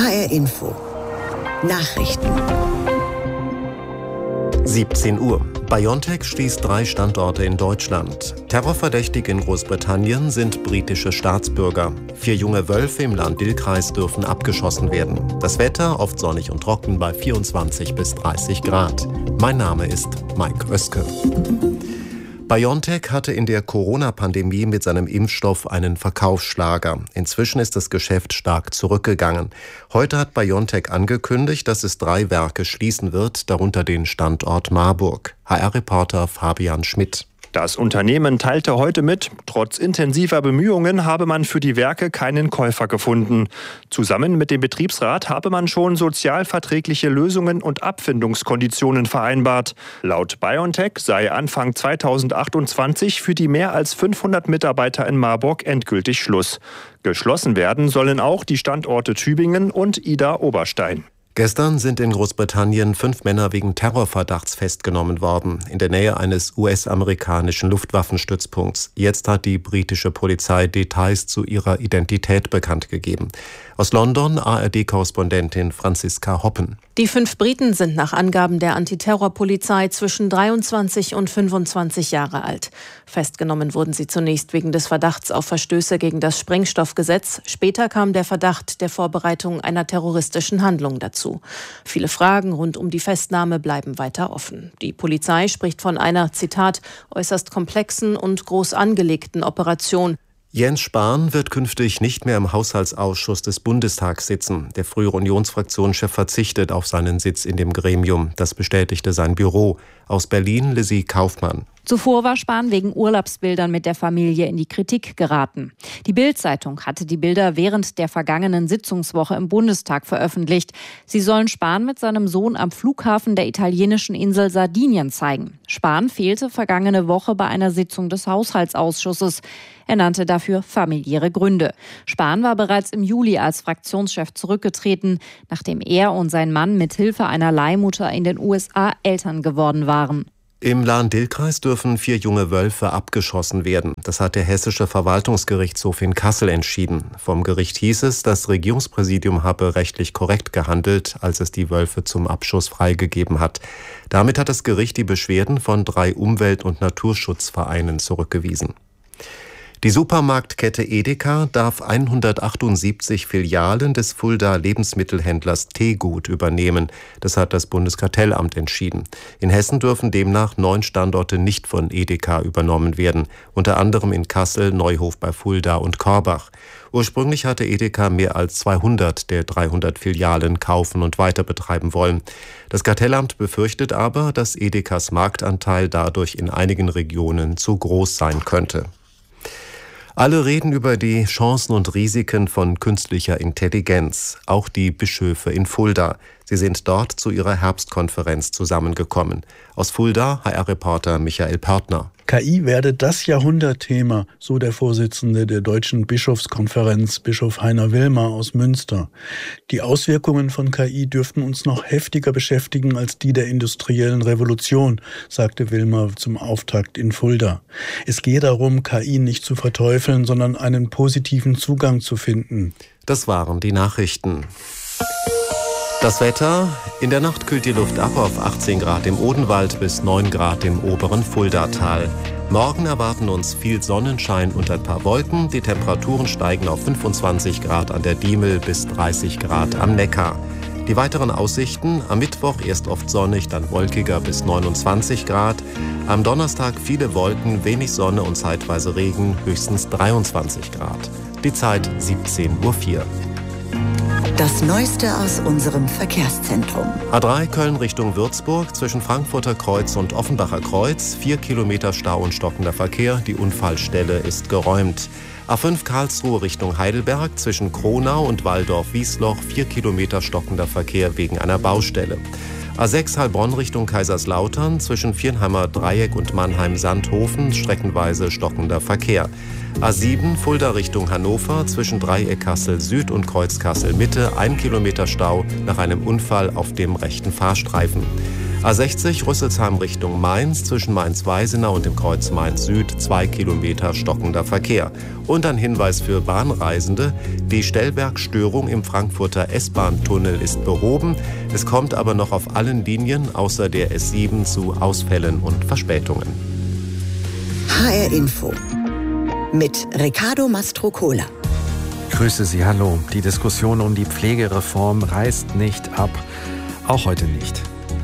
HR Info. Nachrichten. 17 Uhr. BioNTech schließt 3 Standorte in Deutschland. Terrorverdächtig in Großbritannien sind britische Staatsbürger. 4 junge Wölfe im Lahn-Dill-Kreis dürfen abgeschossen werden. Das Wetter oft sonnig und trocken bei 24 bis 30 Grad. Mein Name ist Mike Oeske. BioNTech hatte in der Corona-Pandemie mit seinem Impfstoff einen Verkaufsschlager. Inzwischen ist das Geschäft stark zurückgegangen. Heute hat BioNTech angekündigt, dass es 3 Werke schließen wird, darunter den Standort Marburg. HR-Reporter Fabian Schmidt. Das Unternehmen teilte heute mit, trotz intensiver Bemühungen habe man für die Werke keinen Käufer gefunden. Zusammen mit dem Betriebsrat habe man schon sozialverträgliche Lösungen und Abfindungskonditionen vereinbart. Laut BioNTech sei Anfang 2028 für die mehr als 500 Mitarbeiter in Marburg endgültig Schluss. Geschlossen werden sollen auch die Standorte Tübingen und Idar-Oberstein. Gestern sind in Großbritannien 5 Männer wegen Terrorverdachts festgenommen worden, in der Nähe eines US-amerikanischen Luftwaffenstützpunkts. Jetzt hat die britische Polizei Details zu ihrer Identität bekannt gegeben. Aus London ARD-Korrespondentin Franziska Hoppen. Die 5 Briten sind nach Angaben der Antiterrorpolizei zwischen 23 und 25 Jahre alt. Festgenommen wurden sie zunächst wegen des Verdachts auf Verstöße gegen das Sprengstoffgesetz. Später kam der Verdacht der Vorbereitung einer terroristischen Handlung dazu. Viele Fragen rund um die Festnahme bleiben weiter offen. Die Polizei spricht von einer, Zitat, äußerst komplexen und groß angelegten Operation. Jens Spahn wird künftig nicht mehr im Haushaltsausschuss des Bundestags sitzen. Der frühere Unionsfraktionschef verzichtet auf seinen Sitz in dem Gremium. Das bestätigte sein Büro. Aus Berlin Lizzie Kaufmann. Zuvor war Spahn wegen Urlaubsbildern mit der Familie in die Kritik geraten. Die Bild-Zeitung hatte die Bilder während der vergangenen Sitzungswoche im Bundestag veröffentlicht. Sie sollen Spahn mit seinem Sohn am Flughafen der italienischen Insel Sardinien zeigen. Spahn fehlte vergangene Woche bei einer Sitzung des Haushaltsausschusses. Er nannte dafür familiäre Gründe. Spahn war bereits im Juli als Fraktionschef zurückgetreten, nachdem er und sein Mann mit Hilfe einer Leihmutter in den USA Eltern geworden waren. Im Lahn-Dill-Kreis dürfen 4 junge Wölfe abgeschossen werden. Das hat der Hessische Verwaltungsgerichtshof in Kassel entschieden. Vom Gericht hieß es, das Regierungspräsidium habe rechtlich korrekt gehandelt, als es die Wölfe zum Abschuss freigegeben hat. Damit hat das Gericht die Beschwerden von 3 Umwelt- und Naturschutzvereinen zurückgewiesen. Die Supermarktkette Edeka darf 178 Filialen des Fuldaer Lebensmittelhändlers Tegut übernehmen. Das hat das Bundeskartellamt entschieden. In Hessen dürfen demnach 9 Standorte nicht von Edeka übernommen werden, unter anderem in Kassel, Neuhof bei Fulda und Korbach. Ursprünglich hatte Edeka mehr als 200 der 300 Filialen kaufen und weiterbetreiben wollen. Das Kartellamt befürchtet aber, dass Edekas Marktanteil dadurch in einigen Regionen zu groß sein könnte. Alle reden über die Chancen und Risiken von künstlicher Intelligenz, auch die Bischöfe in Fulda. Sie sind dort zu ihrer Herbstkonferenz zusammengekommen. Aus Fulda HR-Reporter Michael Pörtner. KI werde das Jahrhundertthema, so der Vorsitzende der Deutschen Bischofskonferenz, Bischof Heiner Wilmer aus Münster. Die Auswirkungen von KI dürften uns noch heftiger beschäftigen als die der industriellen Revolution, sagte Wilmer zum Auftakt in Fulda. Es gehe darum, KI nicht zu verteufeln, sondern einen positiven Zugang zu finden. Das waren die Nachrichten. Das Wetter: In der Nacht kühlt die Luft ab auf 18 Grad im Odenwald bis 9 Grad im oberen Fuldatal. Morgen erwarten uns viel Sonnenschein und ein paar Wolken. Die Temperaturen steigen auf 25 Grad an der Diemel bis 30 Grad am Neckar. Die weiteren Aussichten: am Mittwoch erst oft sonnig, dann wolkiger bis 29 Grad. Am Donnerstag viele Wolken, wenig Sonne und zeitweise Regen, höchstens 23 Grad. Die Zeit 17:04 Uhr. Das Neueste aus unserem Verkehrszentrum. A3 Köln Richtung Würzburg, zwischen Frankfurter Kreuz und Offenbacher Kreuz, 4 Kilometer Stau und stockender Verkehr. Die Unfallstelle ist geräumt. A5 Karlsruhe Richtung Heidelberg, zwischen Kronau und Walldorf-Wiesloch, 4 Kilometer stockender Verkehr wegen einer Baustelle. A6 Heilbronn Richtung Kaiserslautern, zwischen Viernheimer Dreieck und Mannheim-Sandhofen, streckenweise stockender Verkehr. A7 Fulda Richtung Hannover, zwischen Dreieck Kassel Süd und Kreuz Kassel Mitte, 1 Kilometer Stau nach einem Unfall auf dem rechten Fahrstreifen. A60 Rüsselsheim Richtung Mainz, zwischen Mainz-Weisenau und dem Kreuz Mainz-Süd 2 Kilometer stockender Verkehr. Und ein Hinweis für Bahnreisende: Die Stellwerkstörung im Frankfurter S-Bahn-Tunnel ist behoben. Es kommt aber noch auf allen Linien außer der S7 zu Ausfällen und Verspätungen. HR Info mit Riccardo Mastrocola. Grüße Sie, hallo. Die Diskussion um die Pflegereform reißt nicht ab. Auch heute nicht.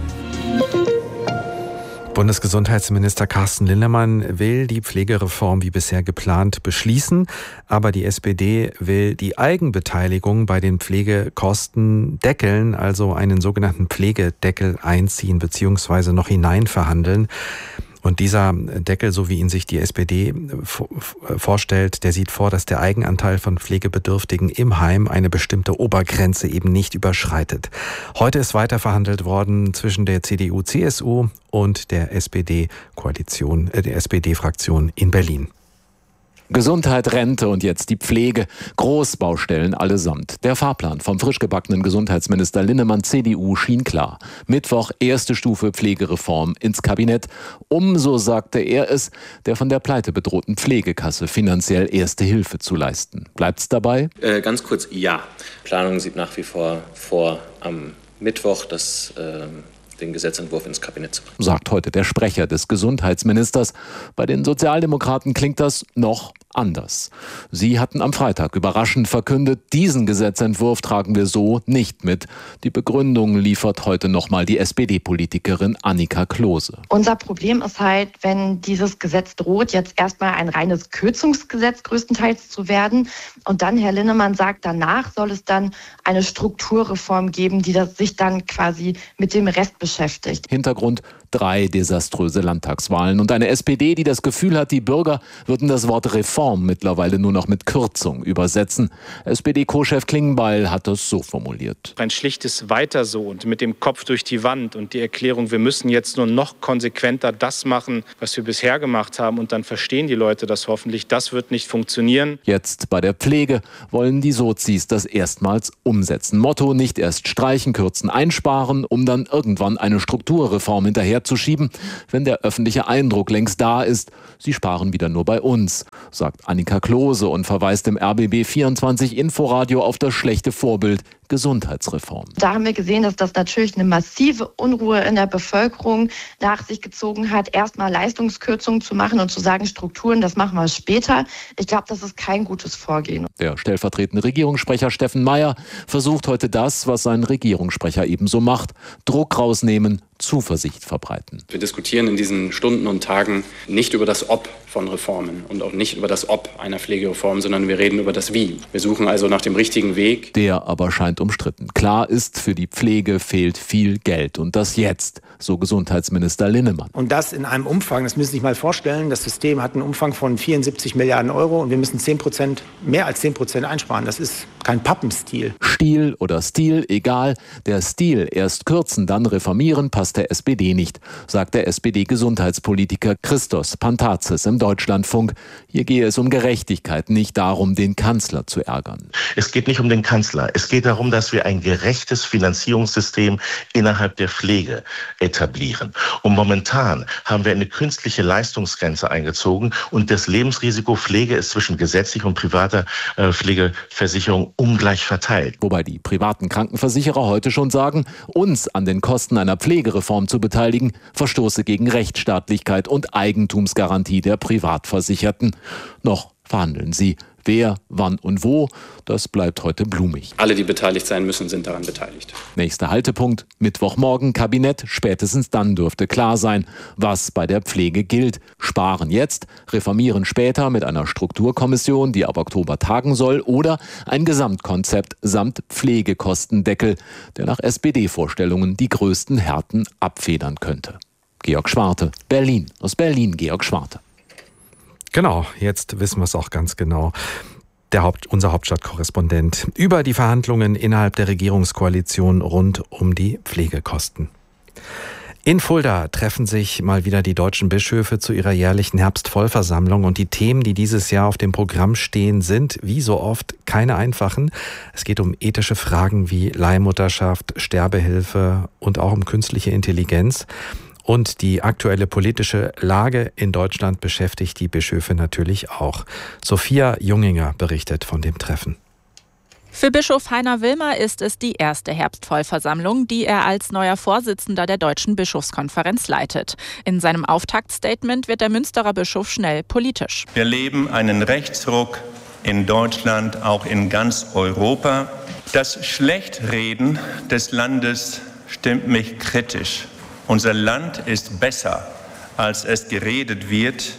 Bundesgesundheitsminister Carsten Linnemann will die Pflegereform wie bisher geplant beschließen, aber die SPD will die Eigenbeteiligung bei den Pflegekosten deckeln, also einen sogenannten Pflegedeckel einziehen bzw. noch hineinverhandeln. Und dieser Deckel, so wie ihn sich die SPD vorstellt, der sieht vor, dass der Eigenanteil von Pflegebedürftigen im Heim eine bestimmte Obergrenze eben nicht überschreitet. Heute ist weiter verhandelt worden zwischen der CDU-CSU und der SPD-Koalition, der SPD-Fraktion in Berlin. Gesundheit, Rente und jetzt die Pflege. Großbaustellen allesamt. Der Fahrplan vom frisch gebackenen Gesundheitsminister Linnemann CDU schien klar. Mittwoch erste Stufe Pflegereform ins Kabinett. So sagte er es, der von der Pleite bedrohten Pflegekasse finanziell erste Hilfe zu leisten. Bleibt's dabei? Ganz kurz, ja. Planung sieht nach wie vor am Mittwoch den Gesetzentwurf ins Kabinett zu bringen. Sagt heute der Sprecher des Gesundheitsministers. Bei den Sozialdemokraten klingt das noch anders. Sie hatten am Freitag überraschend verkündet, diesen Gesetzentwurf tragen wir so nicht mit. Die Begründung liefert heute nochmal die SPD-Politikerin Annika Klose. Unser Problem ist halt, wenn dieses Gesetz droht, jetzt erstmal ein reines Kürzungsgesetz größtenteils zu werden. Und dann, Herr Linnemann sagt, danach soll es dann eine Strukturreform geben, die sich dann quasi mit dem Rest beschäftigt. Hintergrund: 3 desaströse Landtagswahlen und eine SPD, die das Gefühl hat, die Bürger würden das Wort Reform mittlerweile nur noch mit Kürzung übersetzen. SPD-Co-Chef Klingbeil hat das so formuliert. Ein schlichtes Weiter so und mit dem Kopf durch die Wand und die Erklärung, wir müssen jetzt nur noch konsequenter das machen, was wir bisher gemacht haben, und dann verstehen die Leute das hoffentlich, das wird nicht funktionieren. Jetzt bei der Pflege wollen die Sozis das erstmals umsetzen. Motto: nicht erst streichen, kürzen, einsparen, um dann irgendwann eine Strukturreform hinterherzuschieben, wenn der öffentliche Eindruck längst da ist, sie sparen wieder nur bei uns, sagt Annika Klose und verweist im RBB 24 Inforadio auf das schlechte Vorbild Gesundheitsreform. Da haben wir gesehen, dass das natürlich eine massive Unruhe in der Bevölkerung nach sich gezogen hat, erstmal Leistungskürzungen zu machen und zu sagen, Strukturen, das machen wir später. Ich glaube, das ist kein gutes Vorgehen. Der stellvertretende Regierungssprecher Steffen Mayer versucht heute das, was sein Regierungssprecher ebenso macht: Druck rausnehmen, Zuversicht verbreiten. Wir diskutieren in diesen Stunden und Tagen nicht über das Ob von Reformen und auch nicht über das Ob einer Pflegereform, sondern wir reden über das Wie. Wir suchen also nach dem richtigen Weg. Der aber scheint umstritten. Klar ist, für die Pflege fehlt viel Geld. Und das jetzt, so Gesundheitsminister Linnemann. Und das in einem Umfang, das müssen Sie sich mal vorstellen, das System hat einen Umfang von 74 Milliarden Euro und wir müssen 10%, mehr als 10% einsparen. Das ist kein Pappenstiel. Stil oder Stil, egal. Der Stil, erst kürzen, dann reformieren, passt der SPD nicht, sagt der SPD-Gesundheitspolitiker Christos Pantazis im Deutschlandfunk. Hier gehe es um Gerechtigkeit, nicht darum, den Kanzler zu ärgern. Es geht nicht um den Kanzler. Es geht darum, dass wir ein gerechtes Finanzierungssystem innerhalb der Pflege etablieren. Und momentan haben wir eine künstliche Leistungsgrenze eingezogen und das Lebensrisiko Pflege ist zwischen gesetzlicher und privater Pflegeversicherung ungleich verteilt. Wobei die privaten Krankenversicherer heute schon sagen, uns an den Kosten einer Pflegereform zu beteiligen, verstoße gegen Rechtsstaatlichkeit und Eigentumsgarantie der Privatversicherten. Noch verhandeln sie. Wer, wann und wo, das bleibt heute blumig. Alle, die beteiligt sein müssen, sind daran beteiligt. Nächster Haltepunkt: Mittwochmorgen Kabinett. Spätestens dann dürfte klar sein, was bei der Pflege gilt. Sparen jetzt, reformieren später mit einer Strukturkommission, die ab Oktober tagen soll, oder ein Gesamtkonzept samt Pflegekostendeckel, der nach SPD-Vorstellungen die größten Härten abfedern könnte. Georg Schwarte, Berlin. Aus Berlin, Georg Schwarte. Genau, jetzt wissen wir es auch ganz genau. Unser Hauptstadtkorrespondent über die Verhandlungen innerhalb der Regierungskoalition rund um die Pflegekosten. In Fulda treffen sich mal wieder die deutschen Bischöfe zu ihrer jährlichen Herbstvollversammlung und die Themen, die dieses Jahr auf dem Programm stehen, sind wie so oft keine einfachen. Es geht um ethische Fragen wie Leihmutterschaft, Sterbehilfe und auch um künstliche Intelligenz. Und die aktuelle politische Lage in Deutschland beschäftigt die Bischöfe natürlich auch. Sophia Junginger berichtet von dem Treffen. Für Bischof Heiner Wilmer ist es die erste Herbstvollversammlung, die er als neuer Vorsitzender der Deutschen Bischofskonferenz leitet. In seinem Auftaktstatement wird der Münsterer Bischof schnell politisch. Wir erleben einen Rechtsruck in Deutschland, auch in ganz Europa. Das Schlechtreden des Landes stimmt mich kritisch. Unser Land ist besser, als es geredet wird.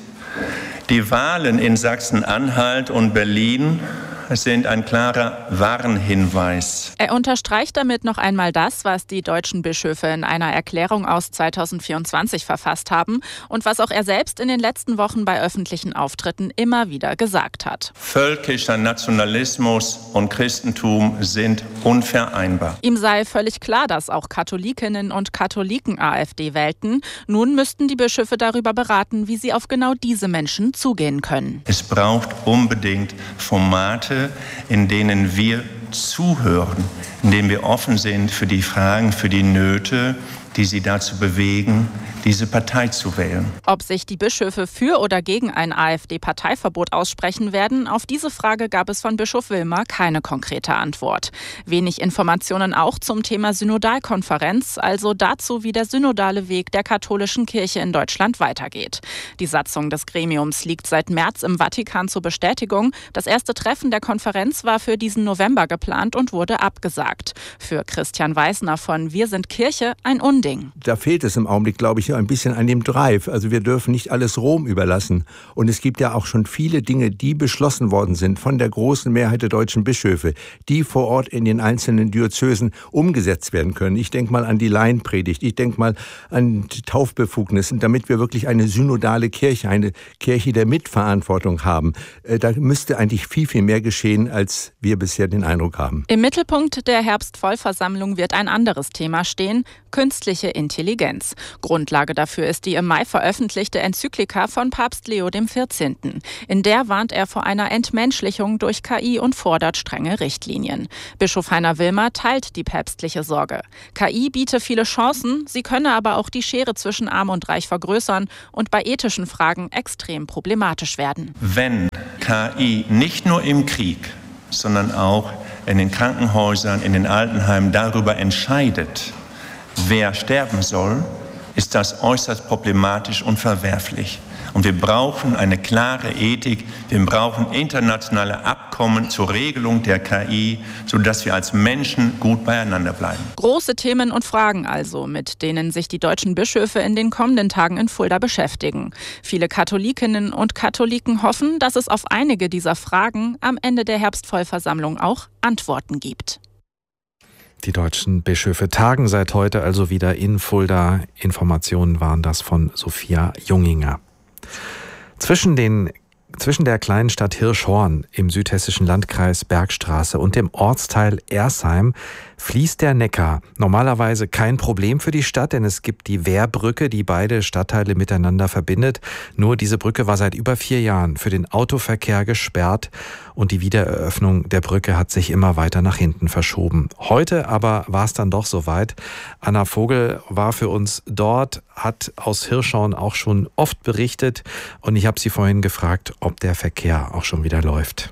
Die Wahlen in Sachsen-Anhalt und Berlin sind ein klarer Warnhinweis. Er unterstreicht damit noch einmal das, was die deutschen Bischöfe in einer Erklärung aus 2024 verfasst haben und was auch er selbst in den letzten Wochen bei öffentlichen Auftritten immer wieder gesagt hat. Völkischer Nationalismus und Christentum sind unvereinbar. Ihm sei völlig klar, dass auch Katholikinnen und Katholiken AfD wählten. Nun müssten die Bischöfe darüber beraten, wie sie auf genau diese Menschen zugehen können. Es braucht unbedingt Formate, in denen wir zuhören, in denen wir offen sind für die Fragen, für die Nöte, die sie dazu bewegen, diese Partei zu wählen. Ob sich die Bischöfe für oder gegen ein AfD-Parteiverbot aussprechen werden, auf diese Frage gab es von Bischof Wilmer keine konkrete Antwort. Wenig Informationen auch zum Thema Synodalkonferenz, also dazu, wie der synodale Weg der katholischen Kirche in Deutschland weitergeht. Die Satzung des Gremiums liegt seit März im Vatikan zur Bestätigung. Das erste Treffen der Konferenz war für diesen November geplant und wurde abgesagt. Für Christian Weisner von Wir sind Kirche ein Unding. Da fehlt es im Augenblick, glaube ich, ein bisschen an dem Drive. Also wir dürfen nicht alles Rom überlassen. Und es gibt ja auch schon viele Dinge, die beschlossen worden sind von der großen Mehrheit der deutschen Bischöfe, die vor Ort in den einzelnen Diözesen umgesetzt werden können. Ich denke mal an die Laienpredigt, ich denke mal an die Taufbefugnissen, damit wir wirklich eine synodale Kirche, eine Kirche der Mitverantwortung haben. Da müsste eigentlich viel, viel mehr geschehen, als wir bisher den Eindruck haben. Im Mittelpunkt der Herbstvollversammlung wird ein anderes Thema stehen: künstliche Intelligenz. Grundlage dafür ist die im Mai veröffentlichte Enzyklika von Papst Leo XIV. In der warnt er vor einer Entmenschlichung durch KI und fordert strenge Richtlinien. Bischof Heiner Wilmer teilt die päpstliche Sorge. KI biete viele Chancen, sie könne aber auch die Schere zwischen Arm und Reich vergrößern und bei ethischen Fragen extrem problematisch werden. Wenn KI nicht nur im Krieg, sondern auch in den Krankenhäusern, in den Altenheimen darüber entscheidet, wer sterben soll, ist das äußerst problematisch und verwerflich. Und wir brauchen eine klare Ethik, wir brauchen internationale Abkommen zur Regelung der KI, sodass wir als Menschen gut beieinander bleiben. Große Themen und Fragen also, mit denen sich die deutschen Bischöfe in den kommenden Tagen in Fulda beschäftigen. Viele Katholikinnen und Katholiken hoffen, dass es auf einige dieser Fragen am Ende der Herbstvollversammlung auch Antworten gibt. Die deutschen Bischöfe tagen seit heute also wieder in Fulda. Informationen waren das von Sophia Junginger. Zwischen der kleinen Stadt Hirschhorn im südhessischen Landkreis Bergstraße und dem Ortsteil Ersheim fließt der Neckar. Normalerweise kein Problem für die Stadt, denn es gibt die Wehrbrücke, die beide Stadtteile miteinander verbindet. Nur diese Brücke war seit über 4 Jahren für den Autoverkehr gesperrt und die Wiedereröffnung der Brücke hat sich immer weiter nach hinten verschoben. Heute aber war es dann doch soweit. Anna Vogel war für uns dort, hat aus Hirschhorn auch schon oft berichtet und ich habe sie vorhin gefragt, ob der Verkehr auch schon wieder läuft.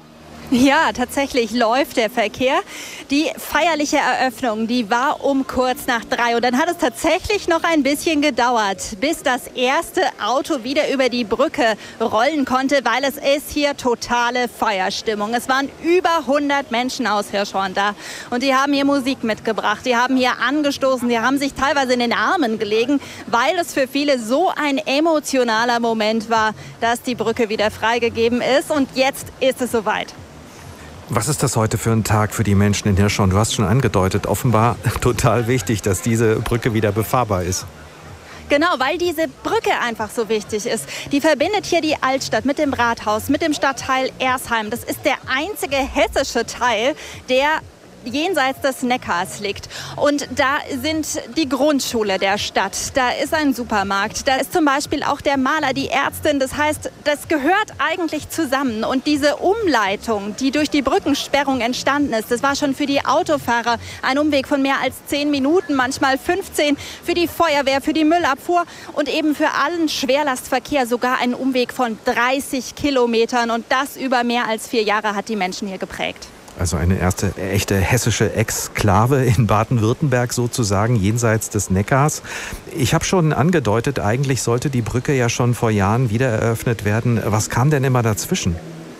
Ja, tatsächlich läuft der Verkehr. Die feierliche Eröffnung, die war um kurz nach 3. Und dann hat es tatsächlich noch ein bisschen gedauert, bis das erste Auto wieder über die Brücke rollen konnte, weil es ist hier totale Feierstimmung. Es waren über 100 Menschen aus Hirschhorn da und die haben hier Musik mitgebracht. Die haben hier angestoßen, die haben sich teilweise in den Armen gelegen, weil es für viele so ein emotionaler Moment war, dass die Brücke wieder freigegeben ist. Und jetzt ist es soweit. Was ist das heute für ein Tag für die Menschen in Hirschhorn? Du hast schon angedeutet, offenbar total wichtig, dass diese Brücke wieder befahrbar ist. Genau, weil diese Brücke einfach so wichtig ist. Die verbindet hier die Altstadt mit dem Rathaus, mit dem Stadtteil Ersheim. Das ist der einzige hessische Teil, der jenseits des Neckars liegt. Und da sind die Grundschule der Stadt, da ist ein Supermarkt, da ist zum Beispiel auch der Maler, die Ärztin. Das heißt, das gehört eigentlich zusammen. Und diese Umleitung, die durch die Brückensperrung entstanden ist, das war schon für die Autofahrer ein Umweg von mehr als 10 Minuten, manchmal 15, für die Feuerwehr, für die Müllabfuhr und eben für allen Schwerlastverkehr sogar ein Umweg von 30 Kilometern. Und das über mehr als 4 Jahre hat die Menschen hier geprägt. Also eine erste echte hessische Exklave in Baden-Württemberg sozusagen, jenseits des Neckars. Ich habe schon angedeutet, eigentlich sollte die Brücke ja schon vor Jahren wieder eröffnet werden. Was kam denn immer dazwischen?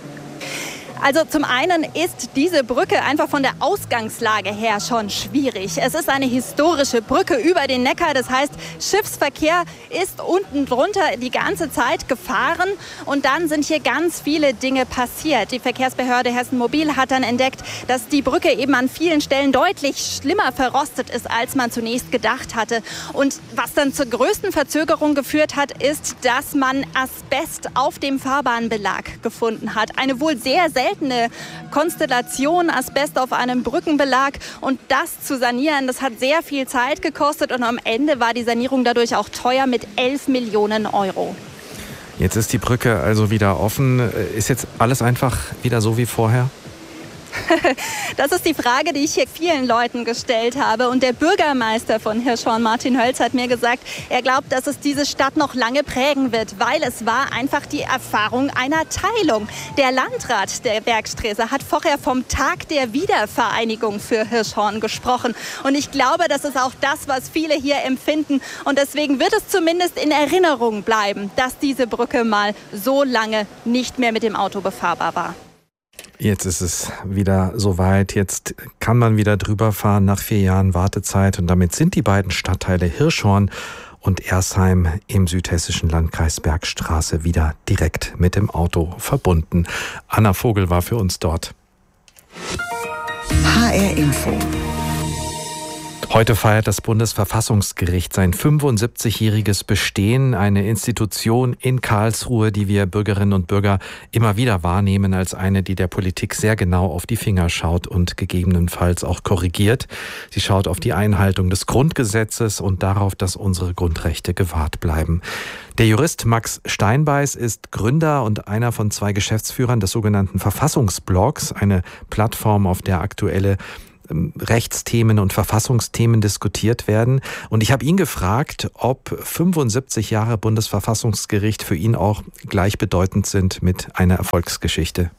Also zum einen ist diese Brücke einfach von der Ausgangslage her schon schwierig. Es ist eine historische Brücke über den Neckar. Das heißt, Schiffsverkehr ist unten drunter die ganze Zeit gefahren. Und dann sind hier ganz viele Dinge passiert. Die Verkehrsbehörde Hessen Mobil hat dann entdeckt, dass die Brücke eben an vielen Stellen deutlich schlimmer verrostet ist, als man zunächst gedacht hatte. Und was dann zur größten Verzögerung geführt hat, ist, dass man Asbest auf dem Fahrbahnbelag gefunden hat. Eine wohl sehr seltene Konstellation, Asbest auf einem Brückenbelag, und das zu sanieren, das hat sehr viel Zeit gekostet und am Ende war die Sanierung dadurch auch teuer mit 11 Millionen Euro. Jetzt ist die Brücke also wieder offen. Ist jetzt alles einfach wieder so wie vorher? Das ist die Frage, die ich hier vielen Leuten gestellt habe. Und der Bürgermeister von Hirschhorn, Martin Hölz, hat mir gesagt, er glaubt, dass es diese Stadt noch lange prägen wird, weil es war einfach die Erfahrung einer Teilung. Der Landrat der Bergstraße hat vorher vom Tag der Wiedervereinigung für Hirschhorn gesprochen. Und ich glaube, das ist auch das, was viele hier empfinden. Und deswegen wird es zumindest in Erinnerung bleiben, dass diese Brücke mal so lange nicht mehr mit dem Auto befahrbar war. Jetzt ist es wieder soweit. Jetzt kann man wieder drüber fahren nach 4 Jahren Wartezeit. Und damit sind die beiden Stadtteile Hirschhorn und Ersheim im südhessischen Landkreis Bergstraße wieder direkt mit dem Auto verbunden. Anna Vogel war für uns dort. HR Info. Heute feiert das Bundesverfassungsgericht sein 75-jähriges Bestehen, eine Institution in Karlsruhe, die wir Bürgerinnen und Bürger immer wieder wahrnehmen als eine, die der Politik sehr genau auf die Finger schaut und gegebenenfalls auch korrigiert. Sie schaut auf die Einhaltung des Grundgesetzes und darauf, dass unsere Grundrechte gewahrt bleiben. Der Jurist Max Steinbeiß ist Gründer und einer von 2 Geschäftsführern des sogenannten Verfassungsblogs, eine Plattform, auf der aktuelle Rechtsthemen und Verfassungsthemen diskutiert werden. Und ich habe ihn gefragt, ob 75 Jahre Bundesverfassungsgericht für ihn auch gleichbedeutend sind mit einer Erfolgsgeschichte.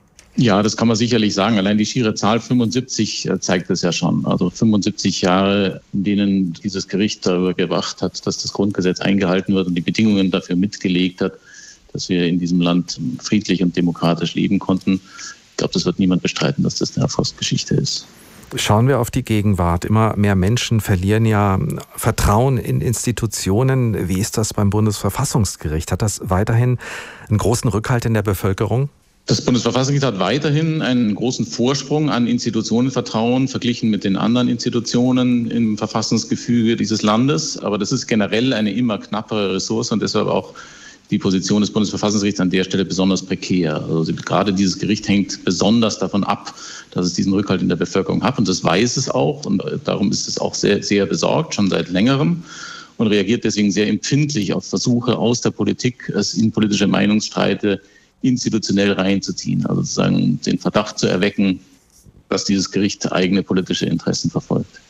Ja, das kann man sicherlich sagen. Allein die schiere Zahl 75 zeigt es ja schon. Also 75 Jahre, in denen dieses Gericht darüber gewacht hat, dass das Grundgesetz eingehalten wird und die Bedingungen dafür mitgelegt hat, dass wir in diesem Land friedlich und demokratisch leben konnten. Ich glaube, das wird niemand bestreiten, dass das eine Erfolgsgeschichte ist. Schauen wir auf die Gegenwart. Immer mehr Menschen verlieren ja Vertrauen in Institutionen. Wie ist das beim Bundesverfassungsgericht? Hat das weiterhin einen großen Rückhalt in der Bevölkerung? Das Bundesverfassungsgericht hat weiterhin einen großen Vorsprung an Institutionenvertrauen verglichen mit den anderen Institutionen im Verfassungsgefüge dieses Landes. Aber das ist generell eine immer knappere Ressource und deshalb auch die Position des Bundesverfassungsgerichts an der Stelle besonders prekär. Also gerade dieses Gericht hängt besonders davon ab, dass es diesen Rückhalt in der Bevölkerung hat. Und das weiß es auch. Und darum ist es auch sehr, sehr besorgt, schon seit längerem. Und reagiert deswegen sehr empfindlich auf Versuche aus der Politik, es in politische Meinungsstreite institutionell reinzuziehen. Also sozusagen den Verdacht zu erwecken, dass dieses Gericht eigene politische Interessen verfolgt.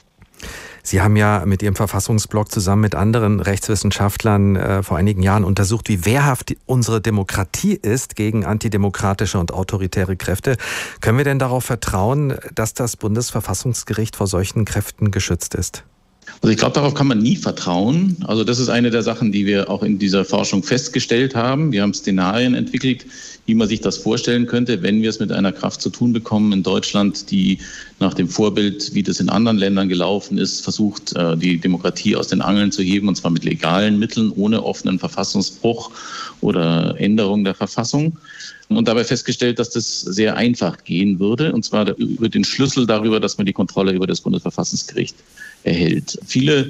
Sie haben ja mit Ihrem Verfassungsblog zusammen mit anderen Rechtswissenschaftlern vor einigen Jahren untersucht, wie wehrhaft unsere Demokratie ist gegen antidemokratische und autoritäre Kräfte. Können wir denn darauf vertrauen, dass das Bundesverfassungsgericht vor solchen Kräften geschützt ist? Also ich glaube, darauf kann man nie vertrauen. Also das ist eine der Sachen, die wir auch in dieser Forschung festgestellt haben. Wir haben Szenarien entwickelt, wie man sich das vorstellen könnte, wenn wir es mit einer Kraft zu tun bekommen in Deutschland, die nach dem Vorbild, wie das in anderen Ländern gelaufen ist, versucht, die Demokratie aus den Angeln zu heben, und zwar mit legalen Mitteln, ohne offenen Verfassungsbruch oder Änderung der Verfassung. Und dabei festgestellt, dass das sehr einfach gehen würde, und zwar über den Schlüssel darüber, dass man die Kontrolle über das Bundesverfassungsgericht erhält. Viele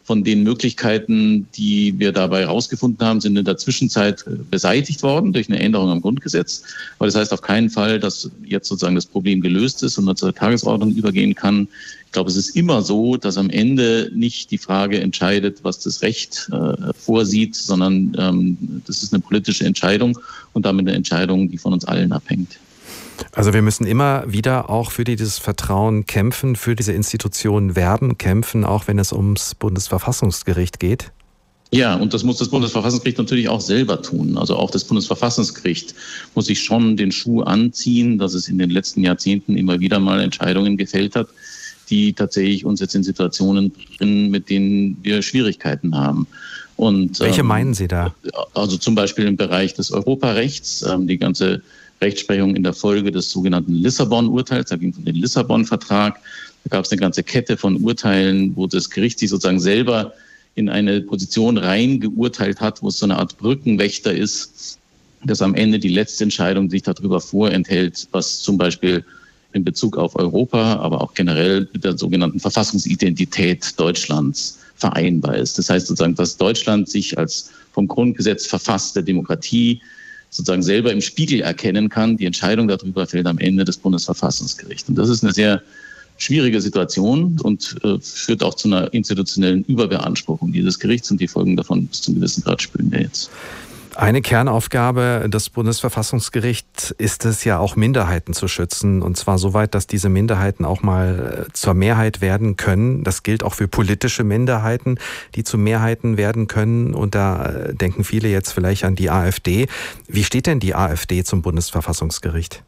von den Möglichkeiten, die wir dabei herausgefunden haben, sind in der Zwischenzeit beseitigt worden durch eine Änderung am Grundgesetz. Aber das heißt auf keinen Fall, dass jetzt sozusagen das Problem gelöst ist und man zur Tagesordnung übergehen kann. Ich glaube, es ist immer so, dass am Ende nicht die Frage entscheidet, was das Recht vorsieht, sondern das ist eine politische Entscheidung und damit eine Entscheidung, die von uns allen abhängt. Also wir müssen immer wieder auch für dieses Vertrauen kämpfen, für diese Institutionen werben, kämpfen, auch wenn es ums Bundesverfassungsgericht geht? Ja, und das muss das Bundesverfassungsgericht natürlich auch selber tun. Also auch das Bundesverfassungsgericht muss sich schon den Schuh anziehen, dass es in den letzten Jahrzehnten immer wieder mal Entscheidungen gefällt hat, die tatsächlich uns jetzt in Situationen bringen, mit denen wir Schwierigkeiten haben. Und, welche meinen Sie da? Also zum Beispiel im Bereich des Europarechts, die ganze Rechtsprechung in der Folge des sogenannten Lissabon-Urteils, da ging es um den Lissabon-Vertrag. Da gab es eine ganze Kette von Urteilen, wo das Gericht sich sozusagen selber in eine Position reingeurteilt hat, wo es so eine Art Brückenwächter ist, dass am Ende die letzte Entscheidung sich darüber vorenthält, was zum Beispiel in Bezug auf Europa, aber auch generell mit der sogenannten Verfassungsidentität Deutschlands vereinbar ist. Das heißt sozusagen, dass Deutschland sich als vom Grundgesetz verfasste Demokratie sozusagen selber im Spiegel erkennen kann. Die Entscheidung darüber fällt am Ende des Bundesverfassungsgerichts. Und das ist eine sehr schwierige Situation und führt auch zu einer institutionellen Überbeanspruchung dieses Gerichts und die Folgen davon bis zum gewissen Grad spüren wir jetzt. Eine Kernaufgabe des Bundesverfassungsgerichts ist es ja auch, Minderheiten zu schützen. Und zwar so weit, dass diese Minderheiten auch mal zur Mehrheit werden können. Das gilt auch für politische Minderheiten, die zu Mehrheiten werden können. Und da denken viele jetzt vielleicht an die AfD. Wie steht denn die AfD zum Bundesverfassungsgericht?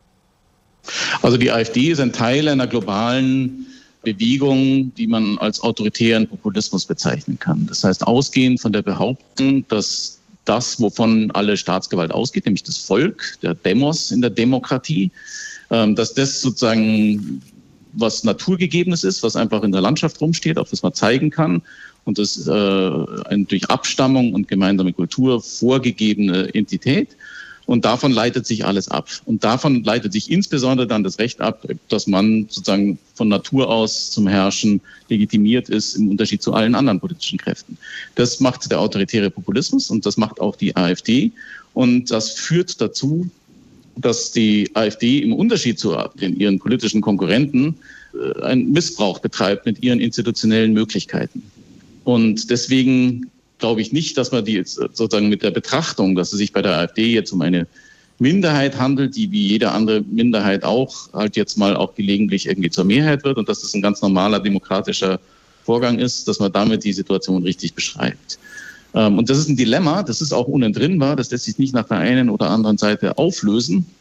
Also die AfD ist ein Teil einer globalen Bewegung, die man als autoritären Populismus bezeichnen kann. Das heißt, ausgehend von der Behauptung, dass das, wovon alle Staatsgewalt ausgeht, nämlich das Volk, der Demos in der Demokratie, dass das sozusagen was Naturgegebenes ist, was einfach in der Landschaft rumsteht, auf das man zeigen kann und das eine durch Abstammung und gemeinsame Kultur vorgegebene Entität. Und davon leitet sich alles ab. Und davon leitet sich insbesondere dann das Recht ab, dass man sozusagen von Natur aus zum Herrschen legitimiert ist, im Unterschied zu allen anderen politischen Kräften. Das macht der autoritäre Populismus und das macht auch die AfD. Und das führt dazu, dass die AfD im Unterschied zu ihren politischen Konkurrenten einen Missbrauch betreibt mit ihren institutionellen Möglichkeiten. Und deswegen glaube ich nicht, dass man die jetzt sozusagen mit der Betrachtung, dass es sich bei der AfD jetzt um eine Minderheit handelt, die wie jede andere Minderheit auch halt jetzt mal auch gelegentlich irgendwie zur Mehrheit wird und dass das ein ganz normaler demokratischer Vorgang ist, dass man damit die Situation richtig beschreibt. Und das ist ein Dilemma, das ist auch unentrinnbar, das lässt sich nicht nach der einen oder anderen Seite auflösen.